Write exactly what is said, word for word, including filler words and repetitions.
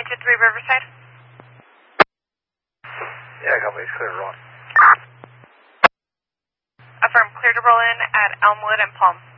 two three Riverside. Yeah, company's clear to roll. Affirm, clear to roll in at Elmwood and Palm.